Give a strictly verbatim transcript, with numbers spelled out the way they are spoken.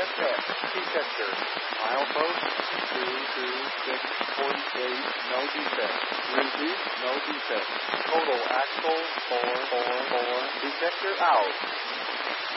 S F. Detector. Milepost two two six four eight. No defect. Repeat. No defect. Total axle four four four. Detector out.